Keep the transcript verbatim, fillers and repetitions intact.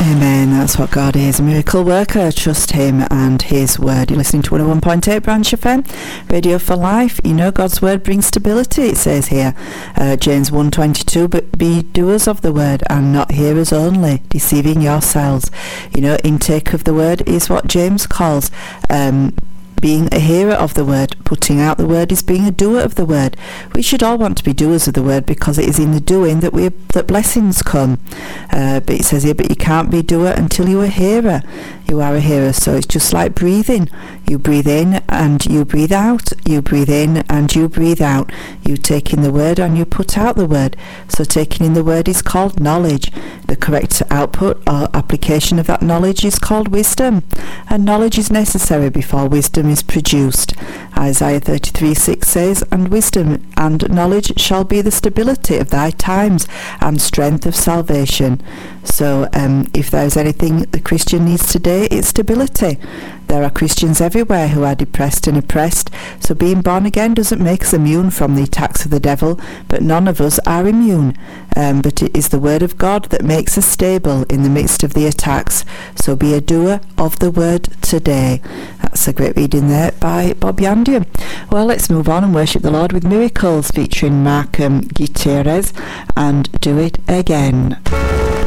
Amen. That's what God is, a miracle worker. Trust him and his word. You're listening to one oh one point eight Branch F M, Radio for Life. You know God's word brings stability, it says here, uh, James one twenty-two, but be doers of the word and not hearers only, deceiving yourselves. You know, intake of the word is what James calls um being a hearer of the word. Putting out the word is being a doer of the word. We should all want to be doers of the word, because it is in the doing that we that blessings come. Uh, but it says here, but you can't be doer until you're a hearer. You are a hearer, so it's just like breathing. You breathe in and you breathe out. You breathe in and you breathe out. You take in the word and you put out the word. So taking in the word is called knowledge. The correct output or application of that knowledge is called wisdom. And knowledge is necessary before wisdom is produced. Isaiah thirty-three six says, and wisdom and knowledge shall be the stability of thy times and strength of salvation. So um, if there's anything the Christian needs today, it's stability. There are Christians everywhere who are depressed and oppressed, so being born again doesn't make us immune from the attacks of the devil, but none of us are immune. Um, but it is the word of God that makes us stable in the midst of the attacks, so be a doer of the word today. That's a great reading there by Bob Yandian. Well, let's move on and worship the Lord with Miracles, featuring Mark um, Gutierrez and Do It Again.